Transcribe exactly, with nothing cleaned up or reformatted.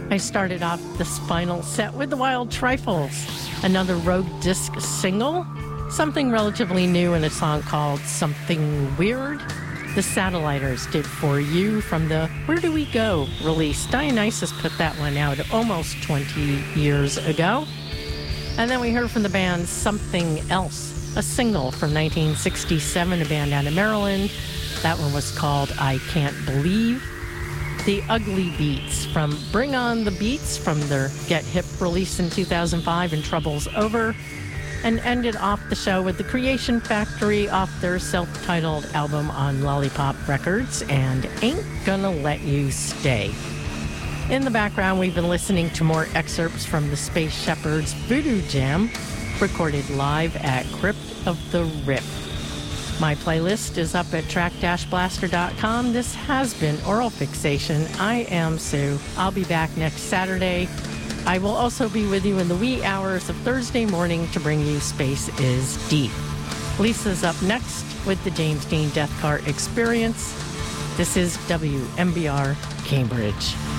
I started off this final set with the Wild Trifles, another Rogue Disc single, something relatively new in a song called Something Weird. The Satelliters did For You from the Where Do We Go release. Dionysus put that one out almost twenty years ago. And then we heard from the band Something Else, a single from nineteen sixty-seven, a band out of Maryland. That one was called I Can't Believe. The Ugly Beats from Bring On the Beats from their Get Hip release in two thousand five and Trouble's Over. And ended off the show with the Creation Factory off their self-titled album on Lollipop Records and Ain't Gonna Let You Stay. In the background, we've been listening to more excerpts from the Space Shepherds Voodoo Jam, recorded live at Crypt of the Rip. My playlist is up at track dash blaster dot com. This has been Oral Fixation. I am Sue. I'll be back next Saturday. I will also be with you in the wee hours of Thursday morning to bring you Space is Deep. Lisa's up next with the James Dean Death Cart Experience. This is W M B R Cambridge.